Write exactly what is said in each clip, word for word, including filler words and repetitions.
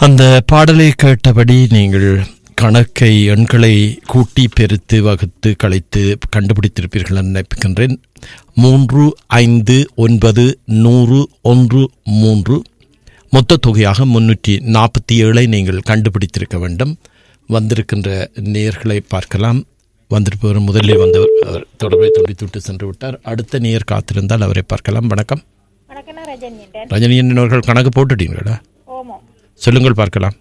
அந்த பாடலை கேட்டபடி நீங்கள் கணக்கை எண்களை கூட்டி பெருத்து வகுத்து கழித்து கண்டுபிடித்திருப்பீர்கள் என நினைக்கின்றேன். மூன்று ஐந்து ஒன்பது நூறு ஒன்று மூன்று மொத்த தொகையாக முன்னூற்றி நாற்பத்தி ஏழை நீங்கள் கண்டுபிடித்திருக்க வேண்டும். வந்திருக்கின்ற நேயர்களை பார்க்கலாம். வந்திருப்பவர் முதலில் வந்தவர் அவர் தொடர்பை துண்டித்துவிட்டு சென்று விட்டார். அடுத்த நேயர் காத்திருந்தால் அவரை பார்க்கலாம். வணக்கம். ரஜினி அவர்கள் கணக்கு போட்டுட்டீங்களா? சொல்லுங்கள் பார்க்கலாம்.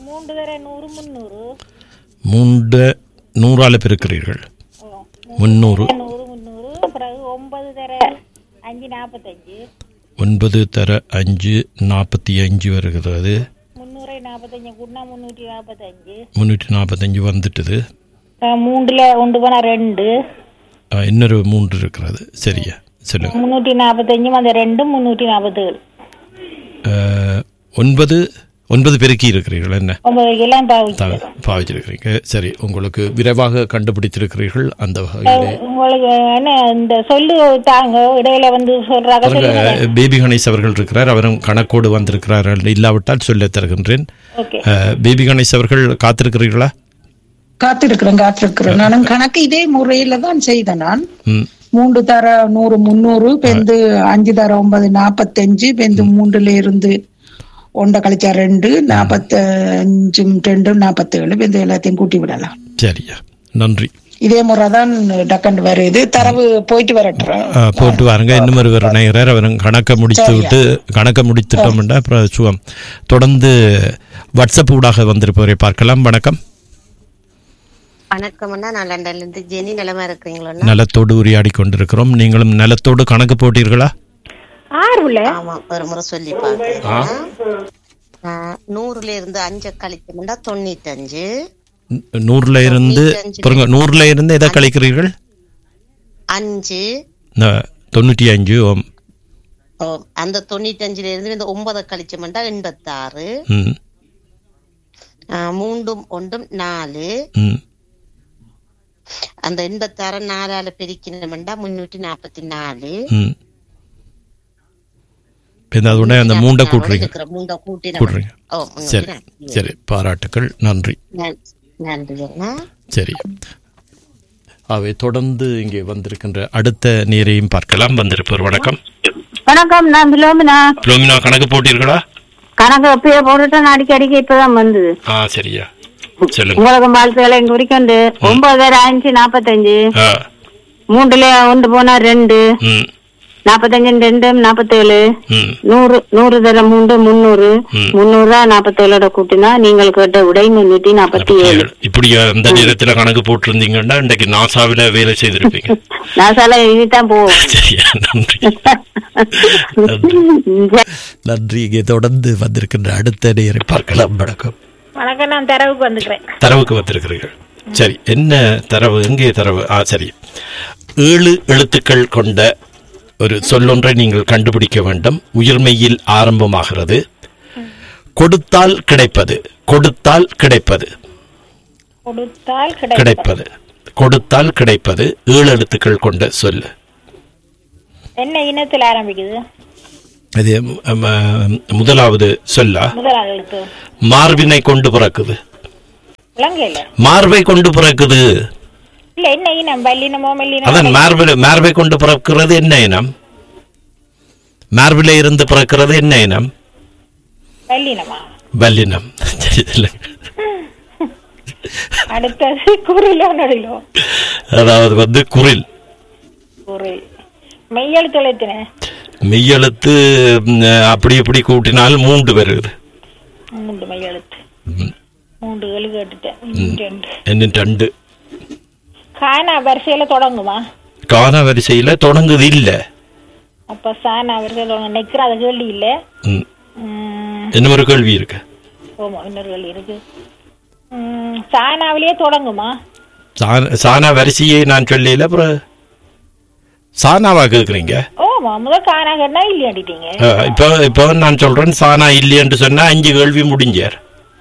மூன்று நூறால பெருக்கிறீர்கள். முன்னூறு ஒன்பது தர அஞ்சு நாற்பத்தி அஞ்சு வருகிறது. முன்னூற்றி நாற்பத்தஞ்சு வந்துட்டது. மூன்றுல ஒன்று போனா ரெண்டு, இன்னொரு மூன்று இருக்கிறது. சரியா சொல்லுங்க. முன்னூற்றி நாற்பத்தஞ்சு அந்த ரெண்டு முன்னூற்றி நாற்பத்தி ஏழு. ஒன்பது ஒன்பது பெருக்கி இருக்கிறீர்கள். என்ன பாவிச்சிருக்கிறீங்க? சரி, உங்களுக்கு விரைவாக கண்டுபிடித்திருக்கிறீர்கள். அந்த உங்களுக்கு என்ன இந்த சொல்லு தாங்க இடையில வந்து சொல்றாங்க. பேபி கணேஷ் அவர்கள் இருக்கிறார், அவரும் கணக்கோடு வந்திருக்கிறார்கள். இல்லாவிட்டால் சொல்ல தருகின்றேன். பேபி கணேஷ் அவர்கள் காத்திருக்கிறீர்களா? காத்திருக்கிறேன் காத்திருக்கிறேன் நானும் கணக்கு இதே முறையில தான் செய்தேன். நான் மூன்று தர நூறு முன்னூறு பெந்து அஞ்சு தர ஒன்பது நாப்பத்தஞ்சு பெந்து மூன்றுல இருந்து ஒன்றை கழிச்சா ரெண்டு நாப்பத்தஞ்சும் ரெண்டும் நாப்பத்தேழு பெந்து எல்லாத்தையும் கூட்டி விடலாம். சரியா, நன்றி. இதே முறைதான் டக்கண்டு வருது. தரவு போயிட்டு வரட்டுறேன், போட்டு வாருங்க. இன்னும் ஒரு நேயர் அவரும் கணக்க முடித்து விட்டு கணக்க முடித்துட்டோம்னா அப்புறம் சுகம். தொடர்ந்து வாட்ஸ்அப் ஊடாக வந்திருப்பவரை பார்க்கலாம். வணக்கம். வணக்கம். நான் லண்டன்ல இருந்து ஜெனி. நலமா இருக்கிறீங்களா? நலத்தோடு உரையாடி கொண்டிருக்கிறோம். நீங்களும் நலத்தோடு கணக்கு போட்டீர்களா? ஆமா, ஒரு முறை சொல்லி பாக்கிறேன். நூறுல இருந்து அஞ்சு கழிக்கணும்னா தொண்ணூத்தி அஞ்சு. நூறுல இருந்து நூறுல இருந்து எதை கழிக்கிறீர்கள்? அஞ்சு தொண்ணூத்தி அஞ்சு. ஓம் ஓம் அந்த தொண்ணூத்தி அஞ்சுல இருந்து இந்த ஒன்பதை கழிச்சோம்னா எண்பத்தி ஆறு. மூன்றும் ஒன்றும் நாலு. அந்த எண்பத்தி ஆறு நாலால பெருக்கினோம்னா முன்னூற்றி நாற்பத்தி நாலு. அந்த மூண்டை கூட்டுறீங்க. சரி சரி, பாராட்டுக்கள், நன்றி. சரி, அவை தொடர்ந்து இங்கே வந்திருக்கின்ற அடுத்த நேரையும் பார்க்கலாம். வந்திருப்பவர் வணக்கம். வணக்கம், நான் பிலோமினா. பிலோமினா, கணக்கு போட்டீர்களா? கணக்கு எப்பயோ போட்டுட்டு அடிக்கடிக்கு இப்பதான் வந்தது. ஆ, சரியா, சொல்லுங்க. உங்களுக்கு வாழ்த்துக்களை குறிக்கொண்டு ஒன்பது அஞ்சு நாப்பத்தஞ்சு, மூன்றுல ஒன்று போனா ரெண்டு, நாப்பத்தஞ்சு ரெண்டு நாப்பத்தேழு, நூறு நூறு தர மூன்று முன்னூறு, முன்னூறு நாப்பத்தேழோட கூட்டினா நீங்கள் கேட்ட விடை முன்னூத்தி நாப்பத்தி ஏழு. இப்படி அந்த நேரத்துல கணக்கு போட்டிருந்தீங்கன்னா இன்றைக்கு நாசாவில வேலை செய்திருப்பீங்க. நாசால இதுதான் போவோம். நன்றி. இங்கே தொடர்ந்து வந்திருக்கின்ற அடுத்த நேரை பார்க்கலாம். வணக்கம். வணக்கம், நான் தரவுக்கு வந்துக்கிறேன். தரவுக்கு வந்திருக்கிறீர்கள். சரி, என்ன தரவு? எங்கே தரவு? ஆ, சரி. ஏழு எழுத்துக்கள் கொண்ட ஒரு சொல்லொன்றை நீங்கள் கண்டுபிடிக்க வேண்டும். உயிர்மெய்யில் ஆரம்பமாகிறது. கொடுத்தால் கிடைப்பது. கொடுத்தால் கிடைப்பது. கொடுத்தால் கிடைப்பது. கொடுத்தால் கிடைப்பது. ஏழு எழுத்துக்கள் கொண்ட சொல்லு. என்ன இனத்தில் ஆரம்பிக்குது? அது முதலாவது சொல்லா? மார்பினை கொண்டு பிறக்குது. மார்பை கொண்டு பிறக்குது. அதான் மார்பில் மார்பை கொண்டு பிறக்கிறது என்ன இனம்? மார்பில இருந்து பிறக்கிறது என்ன இனம்? வல்லினம். அதாவது வந்து குரில். மெய்யெழுத்து அப்படி இப்படி கூட்டினால் மூன்று வருது. ரெண்டு. கானா வரிசையில தொடங்குமா? கானா வரிசையில தொடங்குது இல்ல. அப்ப சானா வரிசையில நிக்கிற அது கேள்வி இல்ல. இன்னொரு கேள்வி இருக்கு. ஆமா, இன்னொரு கேள்வி இருக்கு. சானாவிலேயே தொடங்குமா? சானா வரிசையை நான் சொல்லல. அப்புறம் சானாவா கேக்குறீங்க? ஆமா, முதல் கானா கேட்டா இல்லையாடிட்டீங்க. இப்போ இப்போ நான் சொல்றேன் சானா இல்லையென்று சொன்னா அஞ்சு கேள்வி முடிஞ்சார்.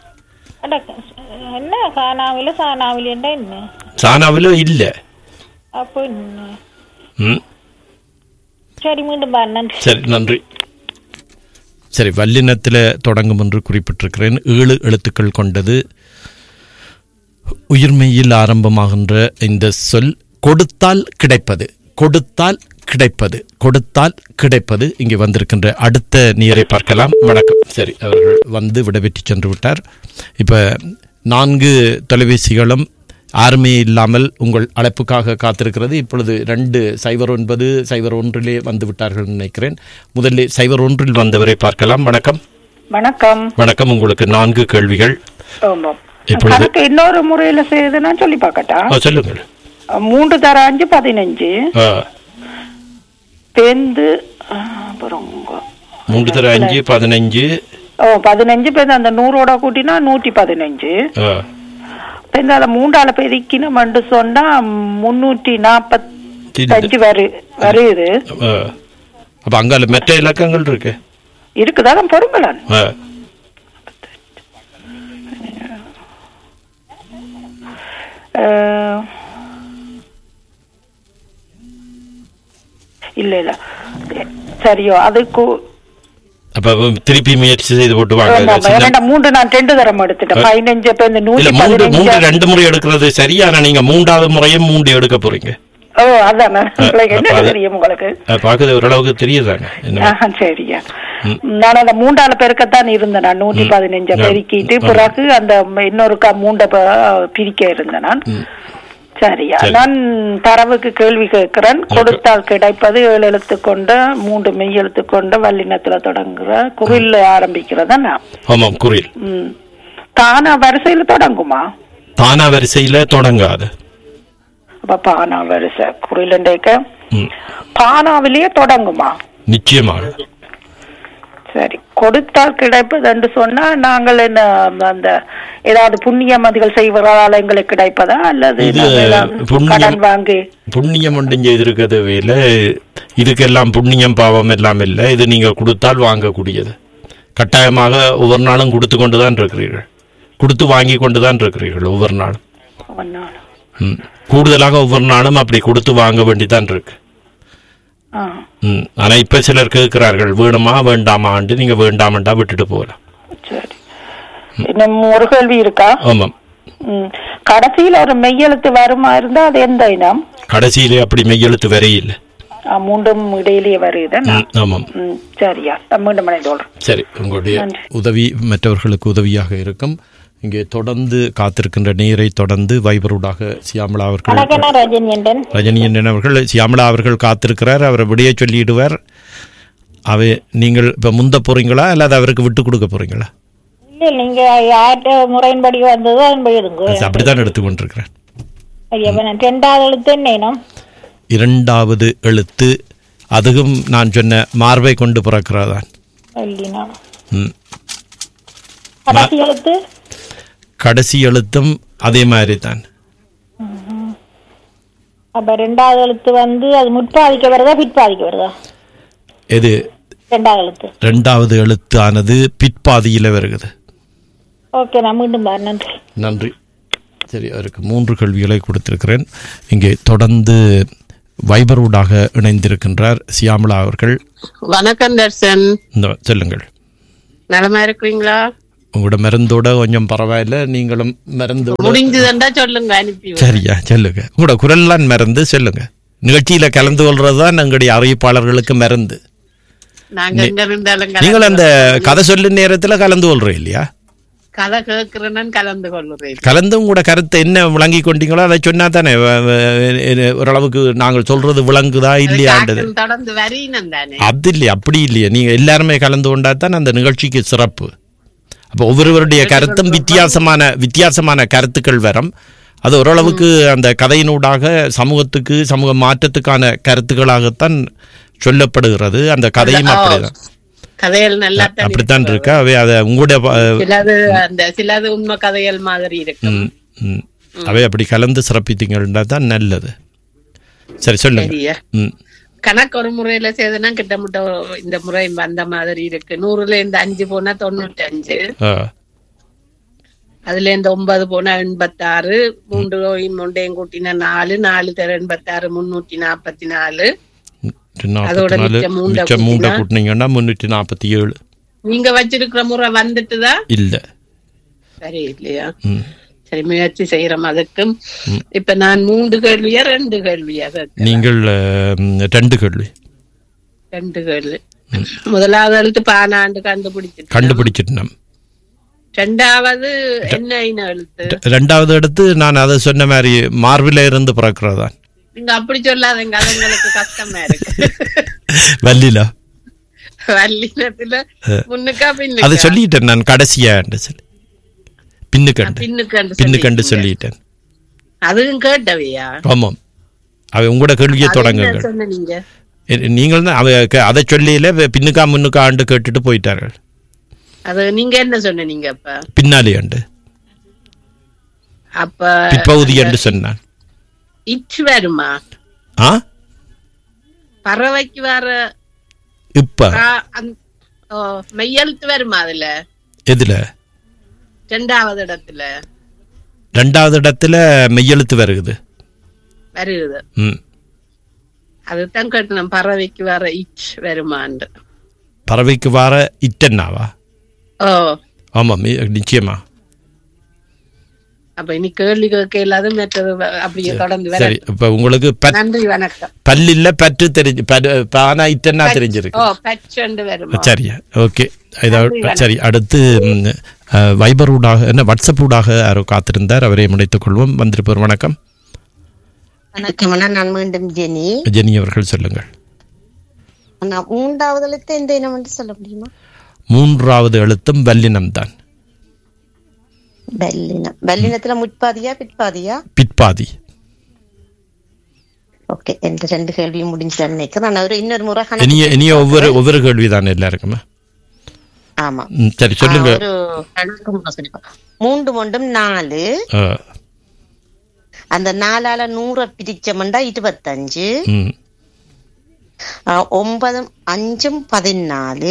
என்ன கானாவில சானாவில என்ன? சானாவில இல்ல. அப்போ சரி, மீண்டும் பாரு. நன்றி. சரி, நன்றி. சரி, வல்லினத்தில் தொடங்கும் என்று குறிப்பிட்டிருக்கிறேன். ஏழு எழுத்துக்கள் கொண்டது. உயிர்மெய்யில் ஆரம்பமாகின்ற இந்த சொல் கொடுத்தால் கிடைப்பது, கொடுத்தால் கிடைப்பது, கொடுத்தால் கிடைப்பது. இங்கே வந்திருக்கின்ற அடுத்த நீரை பார்க்கலாம். வணக்கம். சரி, அவர்கள் வந்து விடைபெற்று சென்று விட்டார். இப்போ நான்கு தொலைபேசிகளும் யாருமே இல்லாமல் உங்கள் அழைப்புக்காக காத்திருக்கிறது. இப்பொழுது ரெண்டு சைபர் ஒன்பது சைபர் ஒன்றிலே வந்து விட்டார்கள் நினைக்கிறேன். முதலில் சைபர் ஒன்றில் வந்தவரை பார்க்கலாம். வணக்கம். வணக்கம். வணக்கம். உங்களுக்கு நான்கு கேள்விகள். இப்பொழுது இன்னொரு முறையில செய்யுதுன்னா சொல்லி பார்க்கட்டா? சொல்லுங்கள். மூன்று தர அஞ்சு பதினஞ்சு பேந்து மூன்று தர அஞ்சு பதினஞ்சு ஓ பதினஞ்சு பேருந்து அந்த நூறோட கூட்டினா நூற்றி பதினஞ்சு பேருந்து மூன்றால பெருக்கினு சொன்னா முன்னூற்றி நாற்பத்தி அஞ்சு வரு வருது. அப்ப அங்கால மற்ற இலக்கங்கள் இருக்கு இருக்குதான் பொறுங்களான். இல்ல இல்ல சரியோ அதுக்கு அப்ப திருப்பி முயற்சி செய்து போட்டு வாங்க. மூன்று நான் ரெண்டு தரம் எடுத்துட்டேன். பதினஞ்சு மூன்று ரெண்டு முறை எடுக்கிறது சரியான. நீங்க மூன்றாவது முறையும் மூன்று எடுக்க போறீங்க. ஓ அதான் என்ன தெரியும் உங்களுக்கு? பாக்குறது ஓரளவுக்கு தெரியுதாங்க. சரியா, நான் அந்த மூன்றால பெருக்கத்தான் இருந்தேன். நான் நூற்றி பதினஞ்ச பெருக்கிட்டு பிறகு அந்த இன்னொரு மூண்ட பிரிக்க இருந்தேன் நான். சரியா, நான் தரவுக்கு கேள்வி கேட்கிறேன். கொடுத்தால் கிடைப்பது ஏழு எழுத்து கொண்ட மூன்று மெய் எழுத்து கொண்ட வல்லினத்துல தொடங்குற குரில் ஆரம்பிக்கிறதா? ஆமாம், குரில். ம், தானா வரிசையில தொடங்குமா? தானா வரிசையில தொடங்காது. அப்ப பானா வரிசை குரிலண்டேக்க பானாவிலேயே தொடங்குமா? நிச்சயமாக. சரி, கொடுத்தால் கிடைப்பது என்று சொன்னா நாங்கள் என்ன அந்த ஏதாவது புண்ணியமதிகள் செய்வதால் எங்களுக்கு கிடைப்பதா அல்லது கடன் வாங்கி புண்ணியம் ஒன்றும் செய்திருக்கிறது வேல? இதுக்கெல்லாம் புண்ணியம் பாவம் எல்லாம் இல்லை. இது நீங்க கொடுத்தால் வாங்கக்கூடியது. கட்டாயமாக ஒவ்வொரு நாளும் கொடுத்து கொண்டுதான் இருக்கிறீர்கள், கொடுத்து வாங்கி கொண்டுதான் இருக்கிறீர்கள் ஒவ்வொரு நாளும். கூடுதலாக ஒவ்வொரு நாளும் அப்படி கொடுத்து வாங்க வேண்டிதான் இருக்கு. ஆனா இப்ப சிலர் கேட்கிறார்கள் வேணுமா வேண்டாமான்னு. நீங்க வேண்டாமண்டா விட்டுட்டு போகலாம். சரி, ஒரு கேள்வி இருக்கா? ஆமாம். கடைசியில ஒரு மெய்யெழுத்து வருமா இருந்தா அது எந்த இனம்? கடைசியிலே அப்படி மெய்யெழுத்து வரையில்ல, மூன்றும் இடையிலேயே வருது. ஆமாம். சரியா, மீண்டும் சொல்றேன். சரி, உங்களுடைய உதவி மற்றவர்களுக்கு உதவியாக இருக்கும். இங்கே தொடர்ந்து காத்திருக்கின்ற நீரை தொடர்ந்து வைபரூடாக சியாமலா அவர்கள் ரஜினியன் அவர்கள் சியாமலா அவர்கள் காத்திருக்கிறார். அவரை விடைய சொல்லிடுவார். அவை நீங்கள் இப்ப முந்த போறீங்களா அல்லது அவருக்கு விட்டு கொடுக்க போறீங்களா? நீங்க முறையின்படி வந்ததோ அப்படித்தான் எடுத்துக்கொண்டிருக்கிறேன். இரண்டாவது எழுத்து என்ன? இரண்டாவது எழுத்து அதுவும் நான் சொன்ன மார்பை கொண்டு பிறக்கிறதான். கடைசி எழுத்து கடைசி எழுத்தும் அதே மாதிரி தான். அப்ப ரெண்டாவது எழுத்து வந்து அது முற்பாதிக்க வருதா பிற்பாதிக்க வருதா? எது? ரெண்டாவது எழுத்து. ரெண்டாவது எழுத்து ஆனது பிற்பாதியில வருகிறது. ஓகே, நான் மீண்டும் நன்றி. நன்றி. சரி, அவருக்கு மூன்று கேள்விகளை கொடுத்திருக்கிறேன். இங்கே தொடர்ந்து வைபரூடாக இணைந்திருக்கின்றார் சியாமலா அவர்கள். வணக்கம் தர்சன். சொல்லுங்கள். நலமா இருக்கிறீங்களா? உங்களோட மருந்தோட கொஞ்சம் பரவாயில்ல. நீங்களும் மருந்து முடிஞ்சதுண்டா சொல்லுங்க, அனுப்பி. சரியா, சொல்லுங்க. உங்களோட குரல்லாம் மருந்து சொல்லுங்க. நிகழ்ச்சியில கலந்து கொள்றதுதான் எங்களுடைய அறிவிப்பாளர்களுக்கு மருந்து. நீங்கள் அந்த கதை சொல்லு நேரத்துல கலந்து கொள்றோம் இல்லையா? கதை கேட்கிறேன்னு கலந்து கொள்ளுறேன். கலந்து உங்களோட கருத்தை என்ன விளங்கி கொண்டீங்களோ அதை சொன்னா தானே ஓரளவுக்கு நாங்கள் சொல்றது விளங்குதா இல்லையாண்டது. அது இல்லையா? அப்படி இல்லையா? நீங்க எல்லாருமே கலந்து கொண்டா தான் அந்த நிகழ்ச்சிக்கு சிறப்பு. அப்போ ஒவ்வொருவருடைய கருத்தும் வித்தியாசமான வித்தியாசமான கருத்துக்கள் வரும். அது ஓரளவுக்கு அந்த கதையினூடாக சமூகத்துக்கு சமூக மாற்றத்துக்கான கருத்துக்களாகத்தான் சொல்லப்படுகிறது. அந்த கதையும் அப்படிதான், கதைகள் நல்லா அப்படித்தான் இருக்கு. அவை அதை உங்களுடைய சிலது உண்மை கதைகள் மாதிரி இருக்கு. அவை அப்படி கலந்து சிறப்பித்தீங்கன்னா தான் நல்லது. சரி, சொல்லுங்க. கணக்கு ஒரு முறையில செய்தனா கிட்டத்தட்ட இந்த முறை அந்த மாதிரி இருக்கு. நூறுல இருந்து அஞ்சு போனா தொண்ணூற்றி அஞ்சு, அதுல இருந்து ஒன்பது போனா எண்பத்தி ஆறு, மூன்று மூண்டையும் கூட்டினா நாலு, நாலு தர எண்பத்தி ஆறு முன்னூற்றி நாற்பத்தி நாலு. அதோட மூண்டை கூட்டினீங்கன்னா முன்னூற்றி நாற்பத்தி ஏழு நீங்க வச்சிருக்கிற முறை வந்துட்டுதா? இல்ல. சரி இல்லையா? சரி, முயற்சி செய்யறோம் அதுக்கும். இப்ப நான் மூன்று கேள்வியா ரெண்டு கேள்வியா? நீங்கள் ரெண்டு கேள்வி. ரெண்டு கேள்வி. முதலாவது எழுத்து பானாண்டு கண்டுபிடிச்சு கண்டுபிடிச்சிட்டோம். ரெண்டாவது என்ன எழுத்து? ரெண்டாவது எடுத்து நான் அதை சொன்ன மாதிரி மார்பில இருந்து பிறக்கிறதா. நீங்க அப்படி சொல்லாதீங்க, அது உங்களுக்கு கஷ்டமா இருக்கு. வல்லில வல்லினத்துல முன்னுக்கா பின்னுக்கா? அதை சொல்லிட்டேன் நான் கடைசியா சொல்லி பின்னுக்கண்டு பின்னுக்கண்டு பின்னுக்கண்டு சொல்லிட்டேன். அதுவும் கேட்டவையா? ஆமாம், அவை உங்களோட கேள்வியை தொடங்க. நீங்கள் தான் அவ அதை சொல்லியில பின்னுக்கா முன்னுக்கா ஆண்டு கேட்டுட்டு போயிட்டார்கள். அது நீங்க என்ன சொன்னீங்க? அப்ப பின்னாலே ஆண்டு அப்ப பிற்பகுதி என்று சொன்னான். இச்சு வருமா? ஆ, பறவைக்கு வர இப்ப மெய்யெழுத்து வருமா அதுல? எதுல? ரெண்டாவது இடத்துல. ரெண்டாவது இடத்துல மெய்யெழுத்து வருகுது வருகுது. ம், அதுதான் கேட்டணும், பறவைக்கு வர இச் வருமான்னு. பறவைக்கு வர இட்டன்னாவா? ஓ ஆமாம், நிச்சயமா. அப்ப இனி கேள்வி கேட்க இல்லாத மற்றது அப்படியே தொடர்ந்து. சரி, இப்ப உங்களுக்கு நன்றி, வணக்கம். பல்லில்ல பற்று தெரிஞ்சு பானா இட்டன்னா தெரிஞ்சிருக்கு. ஓ பச்சண்டு வருமா? சரியா, ஓகே. சரி, அடுத்து வைபர் ஊடாக என்ன வாட்ஸ்அப் ஊடாக யாரோ காத்திருந்தார், அவரை முனைத்துக் கொள்வோம். வந்திருப்பவர் வணக்கம். வணக்கம், நான் மீண்டும் ஜெனி. ஜெனி அவர்கள் சொல்லுங்கள். மூன்றாவது எழுத்து எந்த இனம் என்று சொல்ல முடியுமா? மூன்றாவது எழுத்தும் வல்லினம் தான். வல்லினம். வல்லினத்துல முற்பாதியா பிற்பாதியா? பிற்பாதி. ஓகே, என்ற ரெண்டு கேள்வியும் முடிஞ்சு நினைக்கிறேன். ஒரு இன்னொரு முறை இனிய இனிய ஒவ்வொரு ஒவ்வொரு கேள்வி தானே எல்லாருக்குமே. ஆமா, சரி சொல்லுங்க. ஒரு கணக்கு முறை சொல்லிப்பா. மூன்று மூன்றும் நாலு, அந்த நாலால நூற பிரிச்சமண்டா இருபத்தஞ்சு. ஒன்பதும் அஞ்சும் பதினாலு.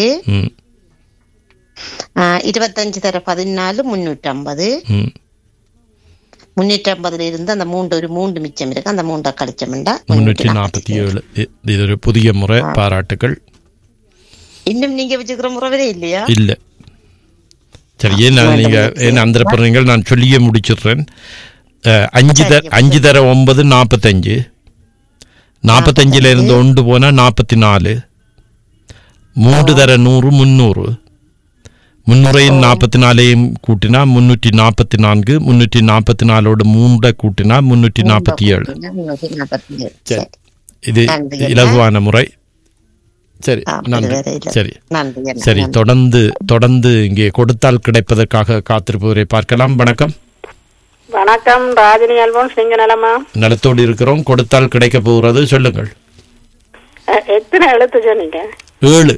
இருபத்தஞ்சு தர பதினாலு முன்னூற்றி ஐம்பது. முன்னூற்றி ஐம்பதுல இருந்து அந்த மூன்று ஒரு மூன்று மிச்சம் இருக்கு, அந்த மூன்றை கழிச்சோம்டா முன்னூற்றி நாற்பத்தி ஏழு. இது ஒரு புதிய முறை, பாராட்டுகள். இன்னும் நீங்க வச்சுக்கிற முறை இல்லையா? இல்ல. சரி, ஏன் நீங்க ஏன் அந்த போறீங்க? நான் சொல்லியே முடிச்சிடுறேன். அஞ்சு தர அஞ்சு தர ஒன்பது நாற்பத்தஞ்சு. நாற்பத்தஞ்சுல இருந்து ஒன்று போனா நாற்பத்தி நாலு. மூன்று தர நூறு முன்னூறு. முன்னூறையும் நாற்பத்தி நாலையும் கூட்டினா முன்னூற்றி நாற்பத்தி நான்கு. முன்னூற்றி நாற்பத்தி நாலோட மூன்றை கூட்டினா முன்னூற்றி நாற்பத்தி ஏழு. சரி, இது இலகுவான முறை. சரி, நன்றி. சரி சரி, தொடர்ந்து தொடர்ந்து இங்கே கொடுத்தால் கிடைப்பதற்காக காத்திருப்பவரை பார்க்கலாம். வணக்கம். வணக்கம், ராஜினி அல்போன்ஸ். நீங்க நலமா? நலத்தோடு இருக்கிறோம். கொடுத்தால் கிடைக்க போகிறது, சொல்லுங்கள். எத்தனை எழுத்து சொன்னீங்க? ஏழு.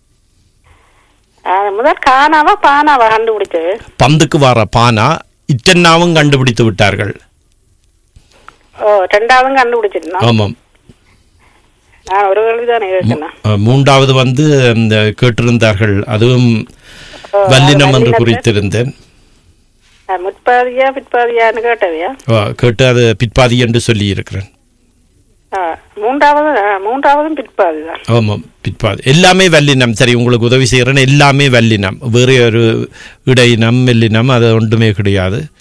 முதல் கானாவா பானாவா கண்டுபிடிச்சு? பந்துக்கு வர பானா இட்டன்னாவும் கண்டுபிடித்து விட்டார்கள். ஓ, ரெண்டாவது கண்டுபிடிச்சிருந்தோம். ஆமாம், நான் ஒரு கேள்விதானே கேட்கணும். மூன்றாவது வந்து இந்த கேட்டிருந்தார்கள், அதுவும் வல்லினம் என்று குறித்திருந்தேன். முற்பாதியா பிற்பாதியான்னு கேட்டவையா? கேட்டு அது பிற்பாதி என்று சொல்லி இருக்கிறேன். மூன்றாவது மூன்றாவதும் பிற்பாதி தான். ஆமாம், பிற்பாதி. எல்லாமே வல்லினம். சரி, உங்களுக்கு உதவி செய்யறேன்னு. எல்லாமே வல்லினம், வேற ஒரு இடையினம் மெல்லினம் அது ஒன்றுமே கிடையாது.